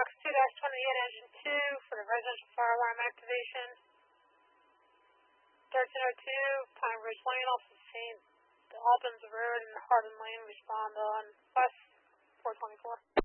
Fox 2-28, engine 2 for the residential fire alarm activation. 1302, Pine Ridge Lane, also seen the Albans Road and Hardin Lane, respond on West 424.